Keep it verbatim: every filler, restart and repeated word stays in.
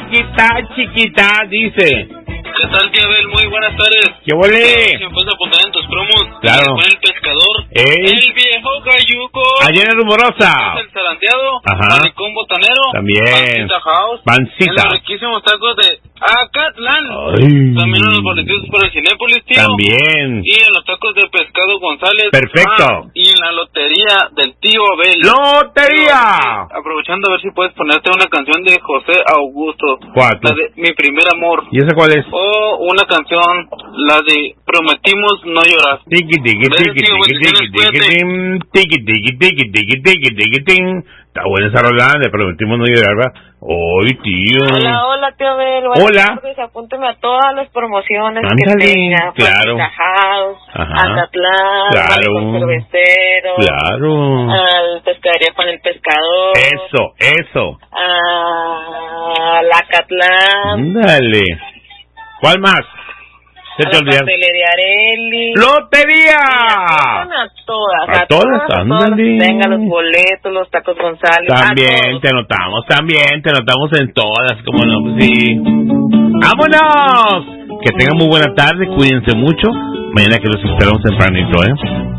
chiquita, chiquita, dice. ¿Qué tal, tío Abel? Muy buenas tardes. ¿Qué volé? Si me puedes apuntar en tus promos. Claro. Con el pescador. ¿Eh? El viejo Cayuco. Allá en Rumorosa. El zarandeado. Ajá. Manicón botanero. También. Pancita House. Pancita. En los riquísimos tacos de Acatlán. Ay. También en los boletos por el Cinépolis, tío. También. Y en los tacos de pescado González. Perfecto. Ah, y en la lotería del tío Abel. ¡Lotería! Tío, aprovechando a ver si puedes ponerte una canción de José Augusto. ¿Cuál? La de Mi Primer Amor. ¿Y esa cuál es? O una canción, la de Prometimos No Llorar. Tiki tiki tiki tiki tiki tiki tim, tiki tiki tiki tiki tiki tiki tim. Está buena esa rola, le prometimos no llorar, ¿verdad? ¡Ay, tío! Hola, hola, tío Abel. Hola. Tardes. Apúnteme a todas las promociones Ándale, que tenga. claro. Pancita House, Ajá. Acatlán, Claro. Malecón Cervecero, Claro. al Pescadería Pan el Pescador. Eso, eso. A la Acatlán. Ándale. ¿Cuál más? Se A te la olvidaron. pastelería Areli. ¡Lotería! Apúntame a todas. A todas, todas, ándale. Tenga los boletos, los tacos González. a También todos. te notamos, también te notamos en todas, como no, pues sí. ¡Vámonos! Que tengan muy buena tarde, cuídense mucho. Mañana que los esperamos tempranito, ¿eh?